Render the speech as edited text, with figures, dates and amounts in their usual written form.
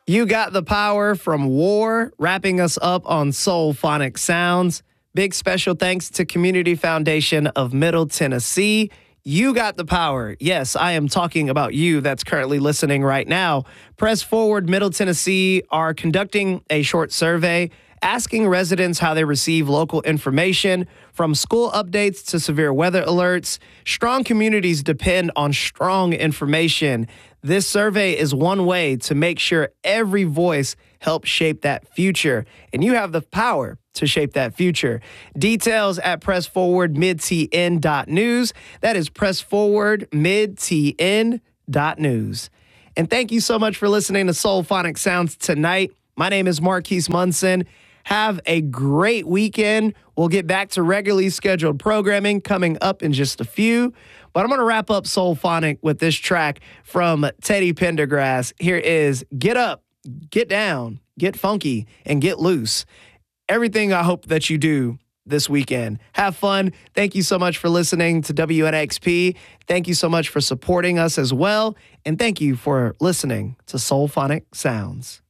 You Got the Power from War, wrapping us up on Soul Phonic Sounds. Big special thanks to Community Foundation of Middle Tennessee. You got the power. Yes, I am talking about you that's currently listening right now. Press Forward Middle Tennessee are conducting a short survey asking residents how they receive local information, from school updates to severe weather alerts. Strong communities depend on strong information. This survey is one way to make sure every voice helps shape that future, and you have the power to shape that future. Details at pressforwardmidtn.news. That is pressforwardmidtn.news. And thank you so much for listening to Soul Phonic Sounds tonight. My name is Marquise Munson. Have a great weekend. We'll get back to regularly scheduled programming coming up in just a few. But I'm going to wrap up Soul Phonic with this track from Teddy Pendergrass. Here is Get Up, Get Down, Get Funky, and Get Loose. Everything I hope that you do this weekend. Have fun. Thank you so much for listening to WNXP. Thank you so much for supporting us as well. And thank you for listening to Soul Phonic Sounds.